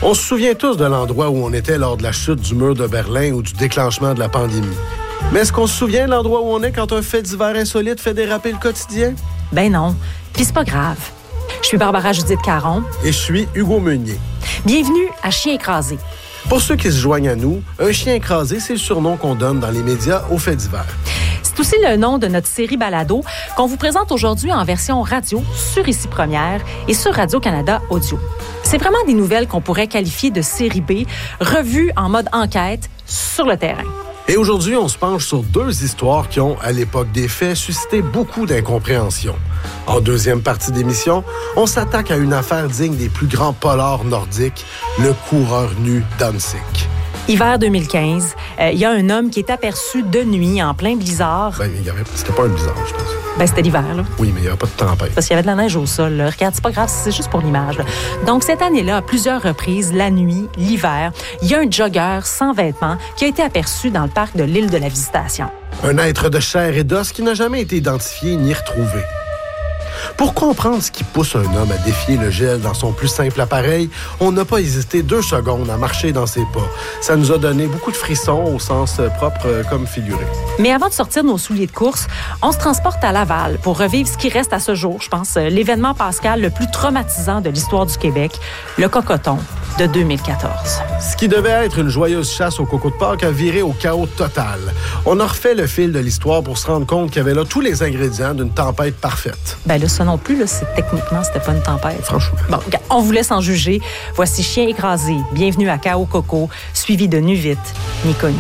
On se souvient tous de l'endroit où on était lors de la chute du mur de Berlin ou du déclenchement de la pandémie. Mais est-ce qu'on se souvient de l'endroit où on est quand un fait divers insolite fait déraper le quotidien? Ben non, puis c'est pas grave. Je suis Barbara Judith Caron. Et je suis Hugo Meunier. Bienvenue à Chien écrasé. Pour ceux qui se joignent à nous, un chien écrasé, c'est le surnom qu'on donne dans les médias aux faits divers. C'est aussi le nom de notre série balado qu'on vous présente aujourd'hui en version radio sur Ici Première et sur Radio-Canada Audio. C'est vraiment des nouvelles qu'on pourrait qualifier de série B, revues en mode enquête sur le terrain. Et aujourd'hui, on se penche sur deux histoires qui ont, à l'époque des faits, suscité beaucoup d'incompréhension. En deuxième partie d'émission, on s'attaque à une affaire digne des plus grands polars nordiques, le coureur nu Danzig. Hiver 2015, il y a un homme qui est aperçu de nuit en plein blizzard. C'était pas un blizzard, je pense. C'était l'hiver, là. Oui, mais il n'y avait pas de tempête. Parce qu'il y avait de la neige au sol, là. Regarde, c'est pas grave, c'est juste pour l'image, là. Donc, cette année-là, à plusieurs reprises, la nuit, l'hiver, il y a un jogger sans vêtements qui a été aperçu dans le parc de l'île de la Visitation. Un être de chair et d'os qui n'a jamais été identifié ni retrouvé. Pour comprendre ce qui pousse un homme à défier le gel dans son plus simple appareil, on n'a pas hésité 2 secondes à marcher dans ses pas. Ça nous a donné beaucoup de frissons au sens propre comme figuré. Mais avant de sortir nos souliers de course, on se transporte à Laval pour revivre ce qui reste à ce jour, je pense, l'événement pascal le plus traumatisant de l'histoire du Québec, le Cocoton de 2014. Ce qui devait être une joyeuse chasse au coco de Pâques a viré au chaos total. On a refait le fil de l'histoire pour se rendre compte qu'il y avait là tous les ingrédients d'une tempête parfaite. Ben là, ça non plus, là, techniquement, c'était pas une tempête. Franchement. Bon, on vous laisse en juger. Voici Chien écrasé. Bienvenue à Chaos Coco, suivi de Nu vite, ni connu.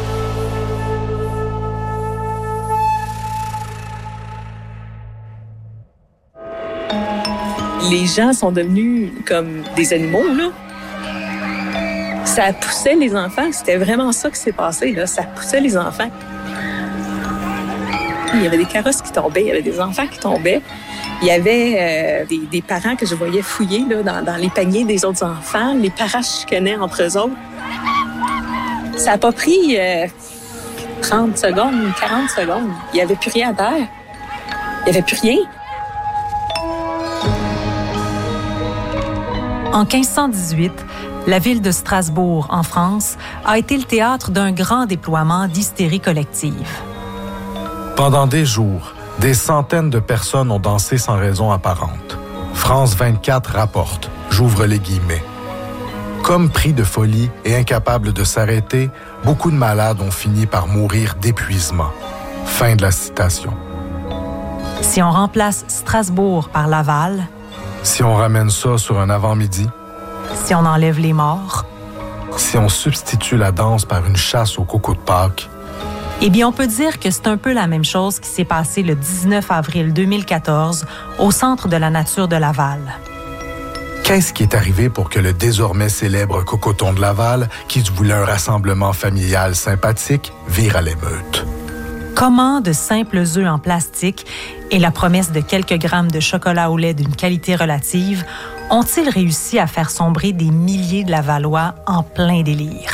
Les gens sont devenus comme des animaux, là. Ça poussait les enfants. C'était vraiment ça qui s'est passé, là. Ça poussait les enfants. Il y avait des carrosses qui tombaient, il y avait des enfants qui tombaient. Il y avait des parents que je voyais fouiller là, dans les paniers des autres enfants. Les parents chicanaient entre eux autres. Ça n'a pas pris 30 secondes, 40 secondes. Il n'y avait plus rien à terre. Il n'y avait plus rien. En 1518, la ville de Strasbourg, en France, a été le théâtre d'un grand déploiement d'hystérie collective. Pendant des jours, des centaines de personnes ont dansé sans raison apparente. France 24 rapporte, j'ouvre les guillemets. Comme pris de folie et incapables de s'arrêter, beaucoup de malades ont fini par mourir d'épuisement. Fin de la citation. Si on remplace Strasbourg par Laval, si on ramène ça sur un avant-midi, si on enlève les morts, si on substitue la danse par une chasse au coco de Pâques, eh bien, on peut dire que c'est un peu la même chose qui s'est passé le 19 avril 2014 au Centre de la nature de Laval. Qu'est-ce qui est arrivé pour que le désormais célèbre Cocoton de Laval, qui se voulait un rassemblement familial sympathique, vire à l'émeute? Comment de simples œufs en plastique et la promesse de quelques grammes de chocolat au lait d'une qualité relative ont-ils réussi à faire sombrer des milliers de Lavallois en plein délire?